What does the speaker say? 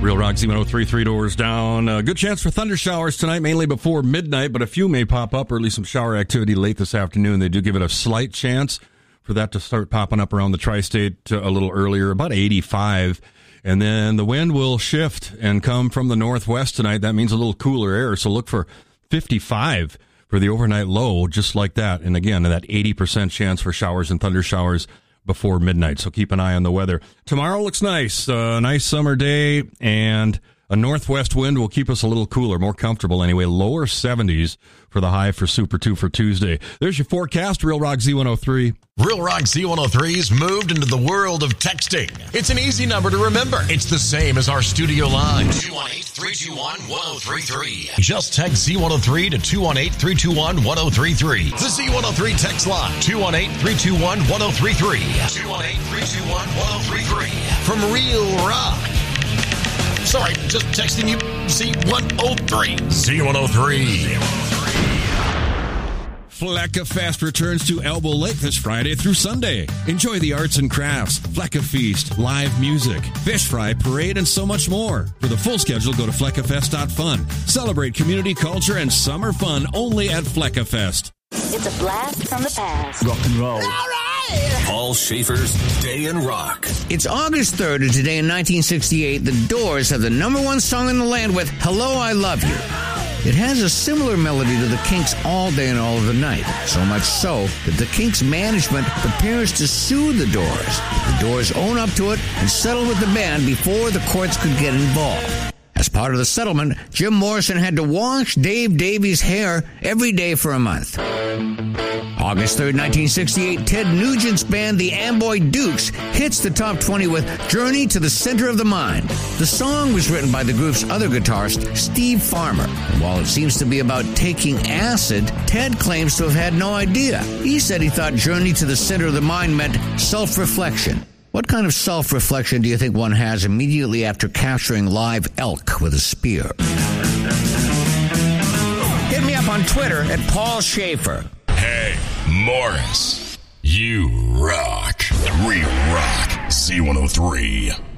Real Rock Z103, 3 doors down. Good chance for thunder showers tonight, mainly before midnight, but a few may pop up, or at least some shower activity late this afternoon. They do give it a slight chance for that to start popping up around the tri-state a little earlier, about 85. And then the wind will shift and come from the northwest tonight. That means a little cooler air, so look for 55 for the overnight low, just like that. And again, that 80% chance for showers and thunder showers before midnight, so keep an eye on the weather. Tomorrow looks nice, a nice summer day, and a northwest wind will keep us a little cooler, more comfortable anyway. Lower 70s for the high for Super 2 for Tuesday. There's your forecast, Real Rock Z103. Real Rock Z103's moved into the world of texting. It's an easy number to remember. It's the same as our studio line. 218-321-1033. Just text Z103 to 218-321-1033. The Z103 text line. 218-321-1033. 218-321-1033. From Real Rock. Sorry, just texting you Z103. Z103. Flecka Fest returns to Elbow Lake this Friday through Sunday. Enjoy the arts and crafts, Flecka Feast, live music, fish fry, parade, and so much more. For the full schedule, go to fleckafest.fun. Celebrate community culture and summer fun only at Flecka Fest. It's a blast from the past. Rock and roll. All right. Paul Schaefer's Day in Rock. It's August 3rd, and today in 1968, the Doors have the #1 song in the land with Hello, I Love You. It has a similar melody to the Kinks' All Day and All of the Night, so much so that the Kinks' management prepares to sue the Doors. The Doors own up to it and settle with the band before the courts could get involved. As part of the settlement, Jim Morrison had to wash Dave Davies' hair every day for a month. August 3rd, 1968, Ted Nugent's band, the Amboy Dukes, hits the top 20 with Journey to the Center of the Mind. The song was written by the group's other guitarist, Steve Farmer. And while it seems to be about taking acid, Ted claims to have had no idea. He said he thought Journey to the Center of the Mind meant self-reflection. What kind of self-reflection do you think one has immediately after capturing live elk with a spear? Hit me up on Twitter at Paul Schaefer. Hey, Morris, you rock. Real Rock Z103.